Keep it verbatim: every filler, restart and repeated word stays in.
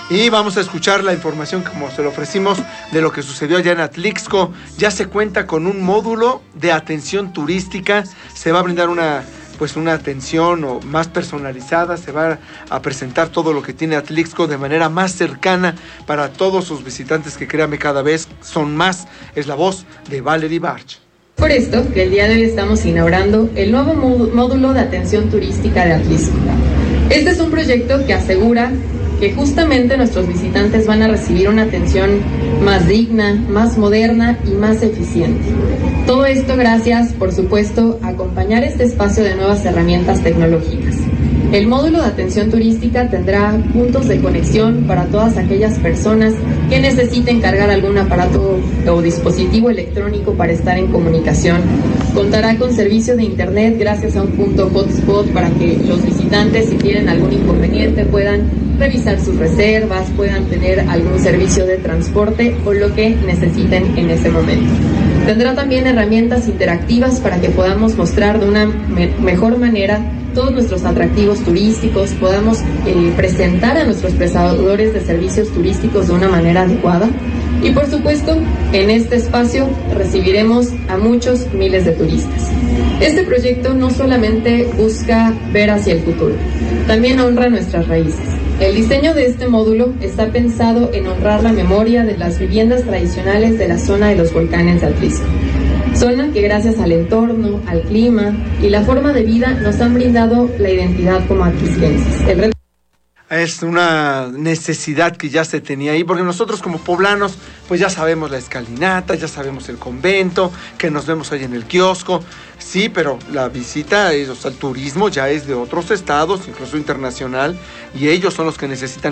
Y vamos a escuchar la información, como se lo ofrecimos, de lo que sucedió allá en Atlixco. Ya se cuenta con un módulo de atención turística. Se va a brindar una, pues una atención o más personalizada. Se va a presentar todo lo que tiene Atlixco de manera más cercana para todos sus visitantes, que créanme, cada vez son más. Es la voz de Valerie Barch. Por esto, que el día de hoy estamos inaugurando el nuevo módulo de atención turística de Atlixco. Este es un proyecto que asegura que justamente nuestros visitantes van a recibir una atención más digna, más moderna y más eficiente. Todo esto gracias, por supuesto, a acompañar este espacio de nuevas herramientas tecnológicas. El módulo de atención turística tendrá puntos de conexión para todas aquellas personas que necesiten cargar algún aparato o dispositivo electrónico para estar en comunicación. Contará con servicio de internet gracias a un punto hotspot para que los visitantes, si tienen algún inconveniente, puedan revisar sus reservas, puedan tener algún servicio de transporte o lo que necesiten en ese momento. Tendrá también herramientas interactivas para que podamos mostrar de una me- mejor manera todos nuestros atractivos turísticos, podamos eh, presentar a nuestros prestadores de servicios turísticos de una manera adecuada. Y por supuesto, en este espacio recibiremos a muchos miles de turistas. Este proyecto no solamente busca ver hacia el futuro, también honra nuestras raíces. El diseño de este módulo está pensado en honrar la memoria de las viviendas tradicionales de la zona de los volcanes de Atlixco. Zona que gracias al entorno, al clima y la forma de vida nos han brindado la identidad como atlixquenses. El reto Es una necesidad que ya se tenía ahí, porque nosotros como poblanos, pues ya sabemos la escalinata, ya sabemos el convento, que nos vemos ahí en el kiosco, sí, pero la visita, o sea, el turismo ya es de otros estados, incluso internacional, y ellos son los que necesitan